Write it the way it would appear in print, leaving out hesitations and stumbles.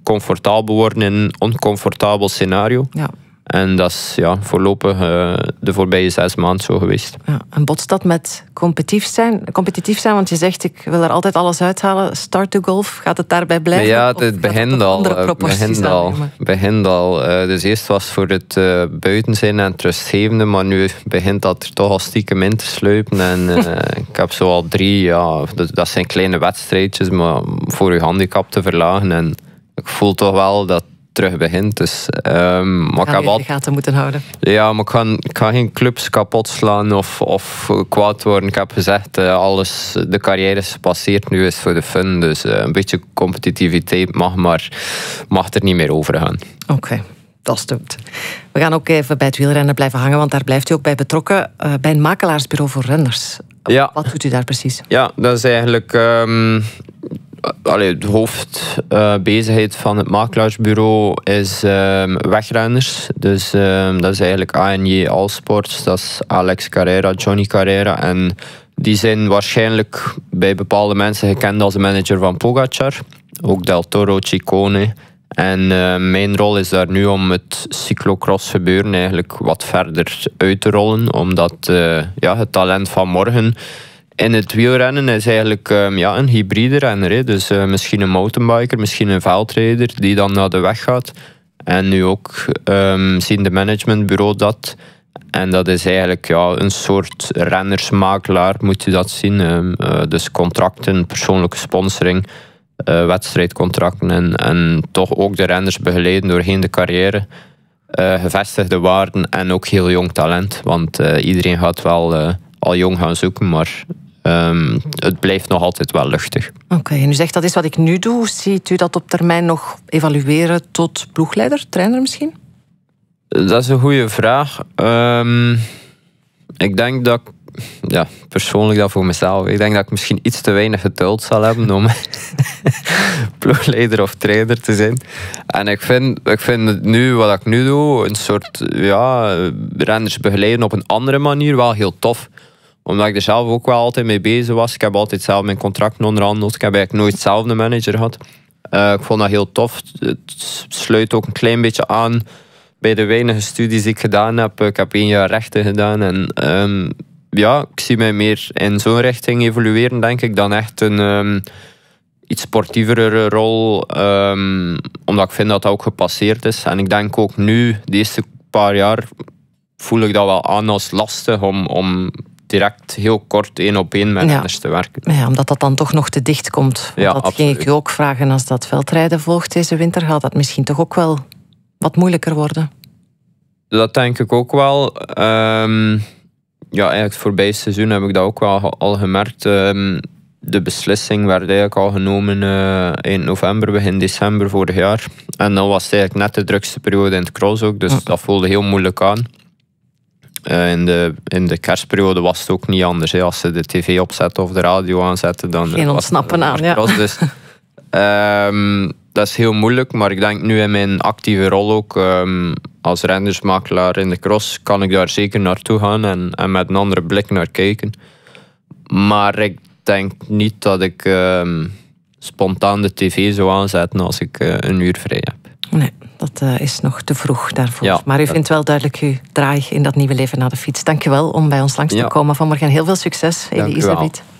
comfortabel worden in een oncomfortabel scenario. Ja. En dat is voorlopig de voorbije 6 maanden zo geweest. Ja, en botst dat met competitief zijn? Want je zegt, ik wil er altijd alles uithalen. Start to golf, gaat het daarbij blijven? Ja, het begint al. Dus eerst was het voor het buiten zijn en het rustgevende, maar nu begint dat er toch al stiekem in te sluipen. En ik heb zo al 3, dat zijn kleine wedstrijdjes, maar voor je handicap te verlagen. En ik voel toch wel dat terug begint. Dus, maar ik heb de gaten moeten houden. Ja, maar ik ga geen clubs kapot slaan of kwaad worden. Ik heb gezegd, alles, de carrière is gepasseerd, nu is het voor de fun. Dus een beetje competitiviteit mag er niet meer over gaan. Oké. Dat is goed. We gaan ook even bij het wielrennen blijven hangen, want daar blijft u ook bij betrokken. Bij een makelaarsbureau voor renners. Ja. Wat doet u daar precies? Ja, dat is eigenlijk de hoofdbezigheid van het makelaarsbureau is wegrenners. Dus dat is eigenlijk ANJ Allsports, dat is Alex Carrera, Johnny Carrera. En die zijn waarschijnlijk bij bepaalde mensen gekend als de manager van Pogacar. Ook Del Toro, Ciccone. En mijn rol is daar nu om het cyclocross gebeuren eigenlijk wat verder uit te rollen. Omdat het talent van morgen in het wielrennen is eigenlijk een hybride renner. Dus misschien een mountainbiker, misschien een veldrijder die dan naar de weg gaat. En nu ook zien de managementbureau dat. En dat is eigenlijk een soort rennersmakelaar, moet je dat zien. Dus contracten, persoonlijke sponsoring, wedstrijdcontracten en toch ook de renners begeleiden doorheen de carrière. Gevestigde waarden en ook heel jong talent. Want iedereen gaat wel al jong gaan zoeken, maar het blijft nog altijd wel luchtig. Oké, en u zegt dat is wat ik nu doe. Ziet u dat op termijn nog evalueren tot ploegleider, trainer misschien? Dat is een goede vraag. Ik denk dat persoonlijk dat voor mezelf. Ik denk dat ik misschien iets te weinig geduld zal hebben om ploegleider of trainer te zijn. En ik vind het nu, wat ik nu doe, een soort renners begeleiden op een andere manier wel heel tof. Omdat ik er zelf ook wel altijd mee bezig was. Ik heb altijd zelf mijn contracten onderhandeld. Ik heb eigenlijk nooit zelf een manager gehad. Ik vond dat heel tof. Het sluit ook een klein beetje aan bij de weinige studies die ik gedaan heb. Ik heb 1 jaar rechten gedaan. En ik zie mij meer in zo'n richting evolueren, denk ik, dan echt een iets sportievere rol. Omdat ik vind dat dat ook gepasseerd is. En ik denk ook nu, de eerste paar jaar, voel ik dat wel aan als lastig om direct heel kort 1-op-1 met renners te werken. Ja, omdat dat dan toch nog te dicht komt. Dat absoluut. ging ik u ook vragen. Als dat veldrijden volgt deze winter, gaat dat misschien toch ook wel wat moeilijker worden? Dat denk ik ook wel. Eigenlijk het voorbije seizoen heb ik dat ook wel al gemerkt. De beslissing werd eigenlijk al genomen eind november, begin december vorig jaar. En dan was het eigenlijk net de drukste periode in het cross ook, dus dat voelde heel moeilijk aan. In de kerstperiode was het ook niet anders. Als ze de tv opzetten of de radio aanzetten, dan geen ontsnappen aan. Ja. Dus, dat is heel moeilijk, maar ik denk nu in mijn actieve rol ook als rennersmakelaar in de cross kan ik daar zeker naartoe gaan en met een andere blik naar kijken. Maar ik denk niet dat ik spontaan de tv zou aanzetten als ik 1 uur vrij heb. Nee, dat is nog te vroeg daarvoor. Ja, maar u vindt wel duidelijk uw draai in dat nieuwe leven na de fiets. Dank je wel om bij ons langs te komen vanmorgen. Heel veel succes, Elie Iserbyt.